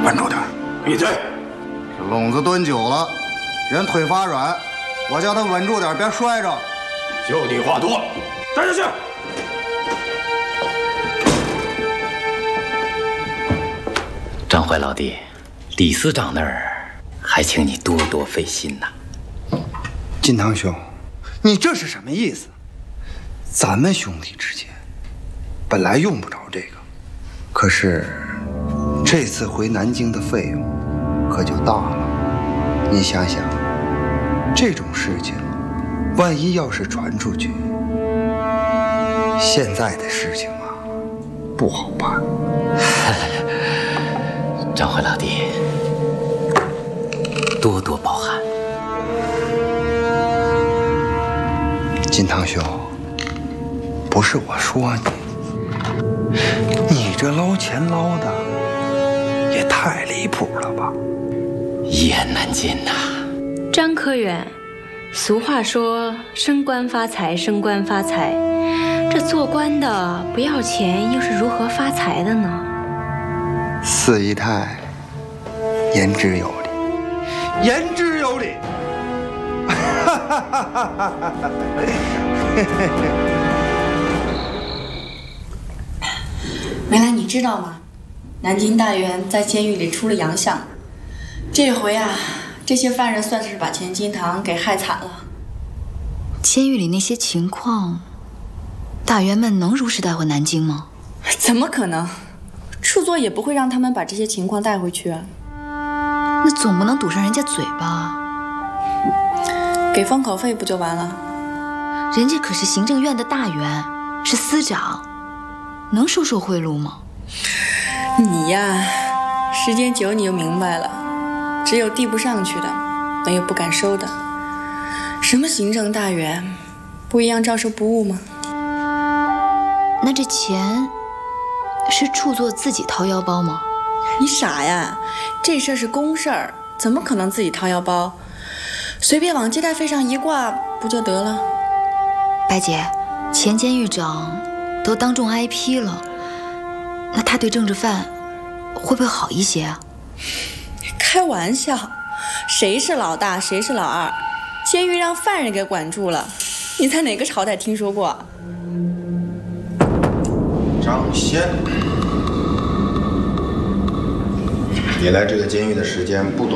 稳住点，闭嘴！ 这笼子蹲久了，人腿发软，我叫他稳住点，别摔着。 就你话多，带下去。 张怀老弟，李司长那儿还请你多多费心呐。 金堂兄，你这是什么意思？咱们兄弟之间本来用不着这个，可是这次回南京的费用可就大了。你想想，这种事情万一要是传出去，现在的事情啊不好办。 张怀老弟，多多包涵。 金堂兄，不是我说你这捞钱捞的也太离谱了吧！ 一言难尽呐。 张科员，俗话说升官发财，升官发财，这做官的不要钱又是如何发财的呢？ 四姨太言之有理，言之有理。 梅兰，你知道吗？南京大员在监狱里出了洋相，这回啊，这些犯人算是把钱金堂给害惨了。 监狱里那些情况，大员们能如实带回南京吗？ 怎么可能？处座也不会让他们把这些情况带回去啊。 那总不能堵上人家嘴吧？ 给封口费不就完了？ 人家可是行政院的大员，是司长，能收受贿赂吗？ 你呀，时间久你就明白了，只有递不上去的，没有不敢收的。什么行政大员，不一样照收不误吗？ 那这钱是处座自己掏腰包吗？ 你傻呀，这事儿是公事儿，怎么可能自己掏腰包？随便往接待费上一挂不就得了？ 白姐，前监狱长都当众挨批了，那他对政治犯会不会好一些啊？ 开玩笑，谁是老大谁是老二？监狱让犯人给管住了，你在哪个朝代听说过？ 张先，你来这个监狱的时间不短。